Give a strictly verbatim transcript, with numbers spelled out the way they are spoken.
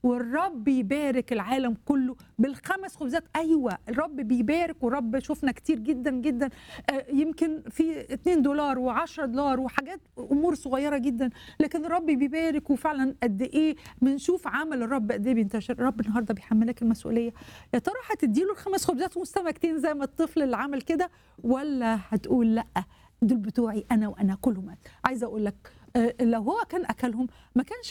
والرب يبارك العالم كله بالخمس خبزات. ايوه الرب بيبارك، والرب شفنا كتير جدا جدا، يمكن في اتنين دولار وعشرة دولار وحاجات امور صغيره جدا، لكن الرب بيبارك. وفعلا قد ايه بنشوف عمل الرب قد ايه بينتشر. الرب النهارده بيحملك المسؤوليه، يا ترى هتديله الخمس خبزات ومستمكتين زي ما الطفل اللي عمل كده، ولا هتقول لا دول بتوعي انا وانا كلهم؟ عايزه اقول لك لو هو كان اكلهم ما كانش